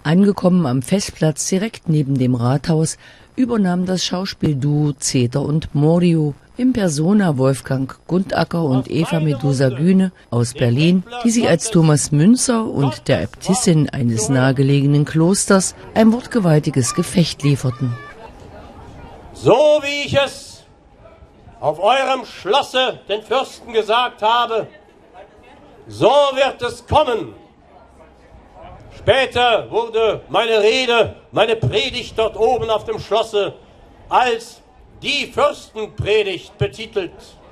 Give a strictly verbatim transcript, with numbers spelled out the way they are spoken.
Angekommen am Festplatz direkt neben dem Rathaus übernahm das Schauspielduo Zeter und Mordio in Persona Wolfgang Gundacker und Eva Medusa Güne aus Berlin, die sich als Thomas Münzer und der Äbtissin eines nahegelegenen Klosters ein wortgewaltiges Gefecht lieferten. So wie ich es auf eurem Schlosse den Fürsten gesagt habe, so wird es kommen. Später wurde meine Rede, meine Predigt dort oben auf dem Schlosse als die Fürstenpredigt betitelt.